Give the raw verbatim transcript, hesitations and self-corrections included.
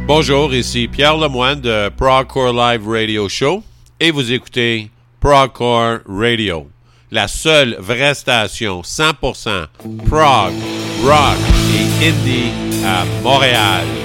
Bonjour, ici Pierre Lemoine de Progcore Live Radio Show et vous écoutez Progcore Radio, la seule vraie station cent pour cent prog, rock et indie à Montréal.